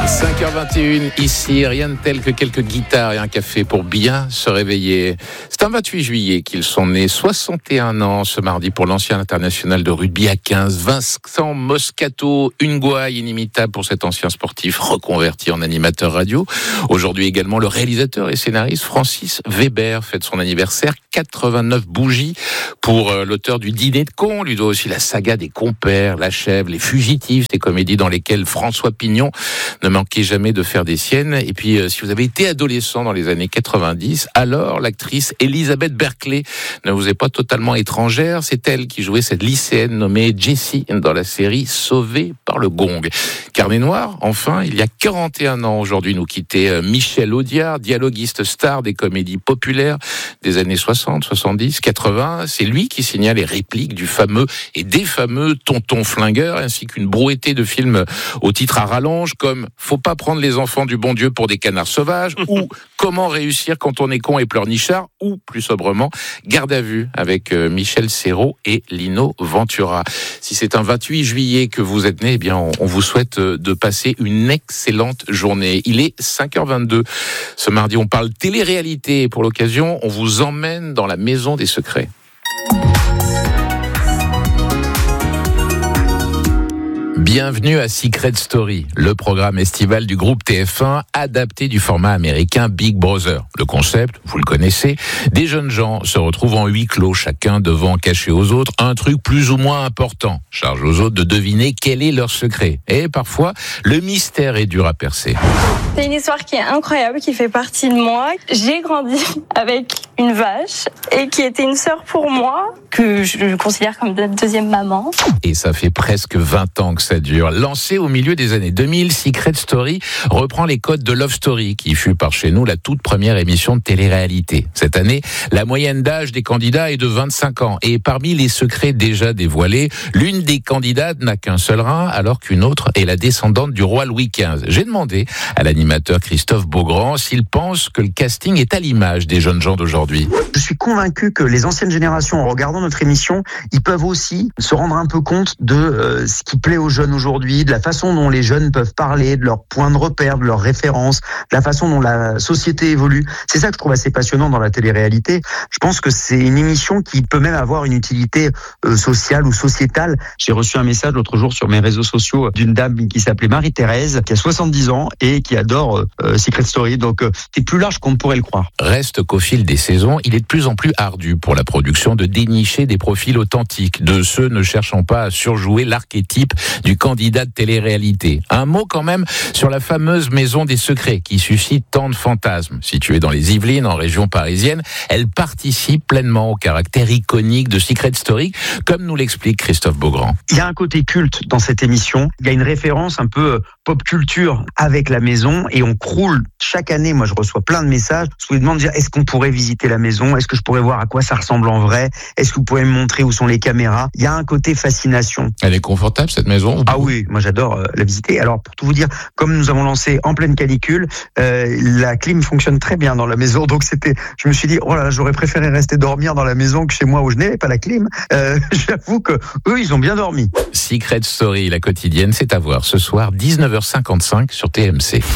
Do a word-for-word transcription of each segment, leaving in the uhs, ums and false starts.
cinq heures vingt et une, ici, rien de tel que quelques guitares et un café pour bien se réveiller. C'est un vingt-huit juillet qu'ils sont nés, soixante et un ans ce mardi pour l'ancien international de rugby à quinze, Vincent Moscato, une gouaille inimitable pour cet ancien sportif reconverti en animateur radio. Aujourd'hui également, le réalisateur et scénariste Francis Weber fête son anniversaire, quatre-vingt-neuf bougies pour euh, l'auteur du Dîner de cons. Lui doit aussi la saga des compères, La Chèvre, Les Fugitifs, ces comédies dans lesquelles François Pignon ne manquez jamais de faire des siennes. Et puis, euh, si vous avez été adolescent dans les années quatre-vingt-dix, alors l'actrice Elisabeth Berkley ne vous est pas totalement étrangère. C'est elle qui jouait cette lycéenne nommée Jessie dans la série Sauvée par le Gong. Carnet noir, enfin, il y a quarante et un ans aujourd'hui, nous quittait euh, Michel Audiard, dialoguiste star des comédies populaires des années soixante, soixante-dix, quatre-vingts. C'est lui qui signa les répliques du fameux et des fameux Tonton Flingueur, ainsi qu'une brouettée de films au titre à rallonge, comme Faut pas prendre les enfants du bon Dieu pour des canards sauvages, ou Comment réussir quand on est con et pleurnichard, ou plus sobrement, Garde à vue avec Michel Serrault et Lino Ventura. Si c'est un vingt-huit juillet que vous êtes né, eh bien, on vous souhaite de passer une excellente journée. Il est cinq heures vingt-deux. Ce mardi, on parle télé-réalité. Pour l'occasion, on vous emmène dans la maison des secrets. Bienvenue à Secret Story, le programme estival du groupe T F un, adapté du format américain Big Brother. Le concept, vous le connaissez, des jeunes gens se retrouvent en huis clos, chacun devant cacher aux autres un truc plus ou moins important. Charge aux autres de deviner quel est leur secret. Et parfois, le mystère est dur à percer. C'est une histoire qui est incroyable, qui fait partie de moi. J'ai grandi avec une vache et qui était une sœur pour moi, que je considère comme une deuxième maman. Et ça fait presque vingt ans que ça dure. Lancé au milieu des années deux mille, Secret Story reprend les codes de Love Story, qui fut par chez nous la toute première émission de télé-réalité. Cette année, la moyenne d'âge des candidats est de vingt-cinq ans. Et parmi les secrets déjà dévoilés, l'une des candidates n'a qu'un seul rein, alors qu'une autre est la descendante du roi Louis quinze. J'ai demandé à l'animateur Christophe Beaugrand s'il pense que le casting est à l'image des jeunes gens d'aujourd'hui. Je suis convaincu que les anciennes générations, en regardant notre émission, ils peuvent aussi se rendre un peu compte de euh, ce qui plaît aux jeunes aujourd'hui, de la façon dont les jeunes peuvent parler, de leurs points de repère, de leurs références, de la façon dont la société évolue. C'est ça que je trouve assez passionnant dans la télé-réalité. Je pense que c'est une émission qui peut même avoir une utilité euh, sociale ou sociétale. J'ai reçu un message l'autre jour sur mes réseaux sociaux d'une dame qui s'appelait Marie-Thérèse, qui a soixante-dix ans et qui adore euh, Secret Story. Donc euh, c'est plus large qu'on ne pourrait le croire. Reste qu'au fil des saisons, il est de plus en plus ardu pour la production de dénicher des profils authentiques, de ceux ne cherchant pas à surjouer l'archétype du candidat de télé-réalité. Un mot quand même sur la fameuse maison des secrets qui suscite tant de fantasmes. Située dans les Yvelines, en région parisienne, elle participe pleinement au caractère iconique de Secret Story, comme nous l'explique Christophe Beaugrand. Il y a un côté culte dans cette émission. Il y a une référence un peu pop culture avec la maison et on croule. Chaque année, moi je reçois plein de messages où ils demandent de dire est-ce qu'on pourrait visiter la maison? Est-ce que je pourrais voir à quoi ça ressemble en vrai? Est-ce que vous pouvez me montrer où sont les caméras? Il y a un côté fascination. Elle est confortable cette maison? Ah oui, moi j'adore euh, la visiter. Alors pour tout vous dire, comme nous avons lancé en pleine canicule, euh, la clim fonctionne très bien dans la maison. Donc c'était, je me suis dit oh là là, j'aurais préféré rester dormir dans la maison que chez moi où je n'avais pas la clim. Euh, j'avoue que eux ils ont bien dormi. Secret Story, la quotidienne, c'est à voir ce soir dix-neuf heures cinquante-cinq sur T M C.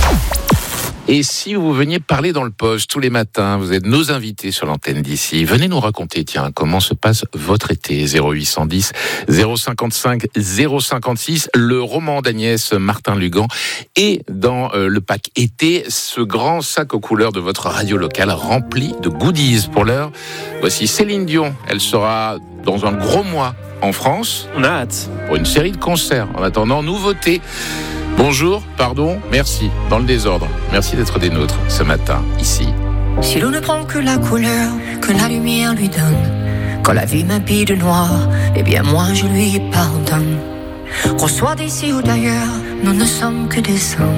Et si vous veniez parler dans le poste tous les matins, vous êtes nos invités sur l'antenne d'ici, venez nous raconter, tiens, comment se passe votre été. Zéro huit cent dix, zéro cinquante-cinq, zéro cinquante-six, le roman d'Agnès Martin-Lugan et dans euh, le pack été, ce grand sac aux couleurs de votre radio locale rempli de goodies. Pour l'heure, voici Céline Dion, elle sera dans un gros mois en France. On a hâte. Pour une série de concerts. En attendant, nouveauté. Bonjour, pardon, merci, dans le désordre. Merci d'être des nôtres ce matin, ici. Si l'on ne prend que la couleur que la lumière lui donne, quand la vie m'habille de noir, eh bien moi je lui pardonne. Qu'on soit d'ici ou d'ailleurs, nous ne sommes que des saints.